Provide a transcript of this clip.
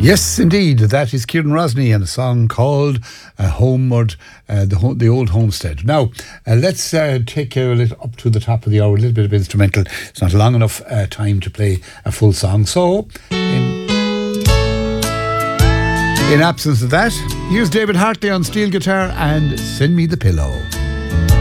Yes, indeed. That is Kieran Rosny and a song called Homeward, the Old Homestead. Now, let's take a little up to the top of the hour, a little bit of instrumental. It's not long enough time to play a full song. So, in absence of that, here's David Hartley on steel guitar and Send Me the Pillow.